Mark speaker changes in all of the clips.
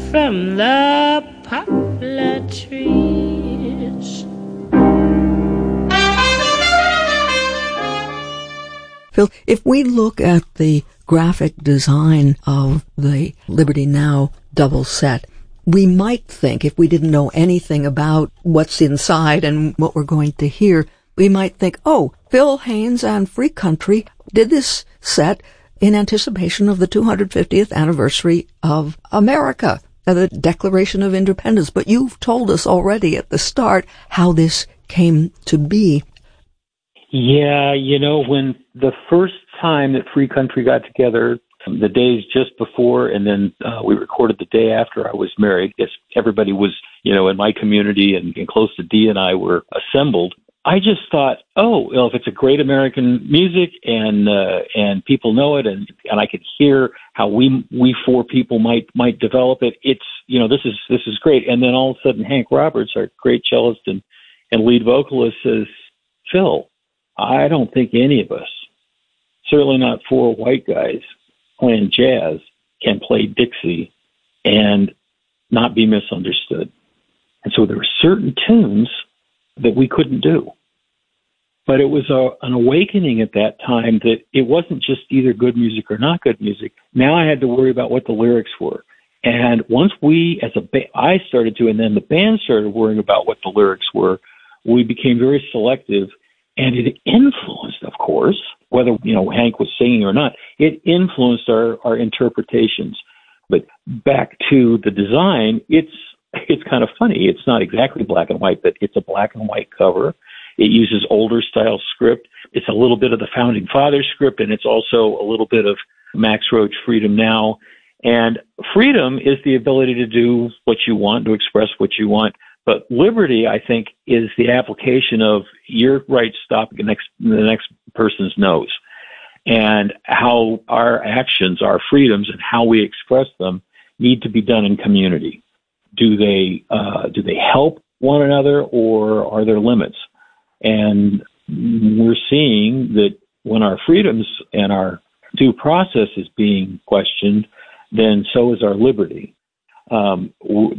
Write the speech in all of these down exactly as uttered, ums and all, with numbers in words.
Speaker 1: from the poplar trees.
Speaker 2: Phil, if we look at the graphic design of the Liberty Now double set, we might think, if we didn't know anything about what's inside and what we're going to hear, we might think, oh, Phil Haynes and Free Country did this set in anticipation of the two hundred fiftieth anniversary of America, the Declaration of Independence. But you've told us already at the start how this came to be.
Speaker 3: Yeah, you know, when the first time that Free Country got together, the days just before, and then uh, we recorded the day after I was married, yes, everybody was, you know, in my community and, and close to Dee and I were assembled. I just thought, oh, well, if it's a great American music and uh, and people know it, and and I could hear how we we four people might might develop it, it's, you know, this is this is great. And then all of a sudden, Hank Roberts, our great cellist and, and lead vocalist, says, Phil, I don't think any of us, certainly not four white guys playing jazz, can play Dixie and not be misunderstood. And so there were certain tunes that we couldn't do. But it was a, an awakening at that time that it wasn't just either good music or not good music. Now I had to worry about what the lyrics were. And once we, as a ba- I started to, and then the band started worrying about what the lyrics were, we became very selective. And it influenced, of course, whether, you know, Hank was singing or not, it influenced our, our interpretations. But back to the design, it's it's kind of funny. It's not exactly black and white, but it's a black and white cover. It uses older style script. It's a little bit of the Founding Fathers script, and it's also a little bit of Max Roach Freedom Now. And freedom is the ability to do what you want, to express what you want. But liberty, I think, is the application of your right stop the next the next person's nose, and how our actions, our freedoms, and how we express them need to be done in community. Do they uh, do they help one another, or are there limits? And we're seeing that when our freedoms and our due process is being questioned, then so is our liberty. Um,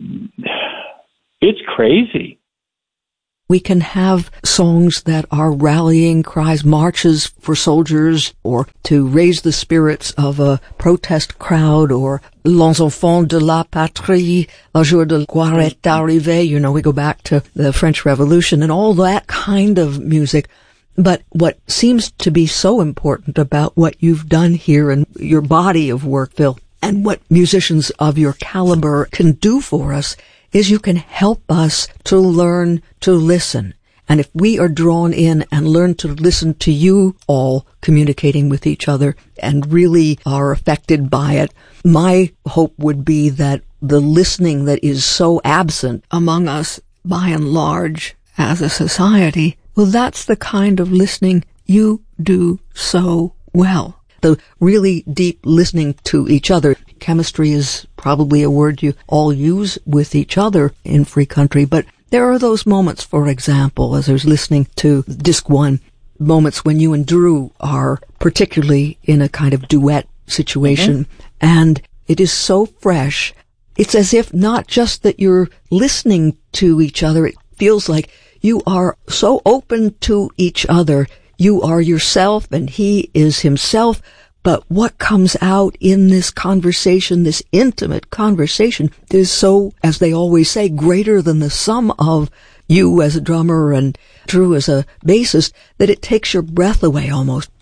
Speaker 3: It's crazy.
Speaker 2: We can have songs that are rallying cries, marches for soldiers, or to raise the spirits of a protest crowd, or Les Enfants de la Patrie, Le Jour de Gloire est arrivé. You know, we go back to the French Revolution and all that kind of music. But what seems to be so important about what you've done here and your body of work, Phil, and what musicians of your caliber can do for us, is you can help us to learn to listen. And if we are drawn in and learn to listen to you all communicating with each other and really are affected by it, my hope would be that the listening that is so absent among us by and large as a society, well, that's the kind of listening you do so well. The really deep listening to each other. Chemistry is probably a word you all use with each other in Free Country, but there are those moments, for example, as I was listening to Disc One, moments when you and Drew are particularly in a kind of duet situation, mm-hmm. and it is so fresh. It's as if not just that you're listening to each other, it feels like you are so open to each other. You are yourself and he is himself, but what comes out in this conversation, this intimate conversation, is so, as they always say, greater than the sum of you as a drummer and Drew as a bassist, that it takes your breath away almost.